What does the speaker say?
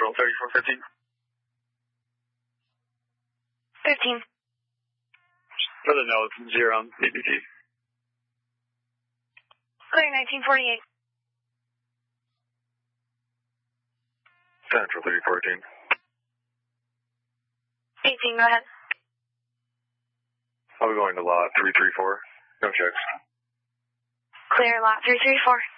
Central 3415. 15. For the note, 0 on BBT. Clear 1948. Central 314. 18, go ahead. I'll be going to lot 334. No checks. Clear lot 334.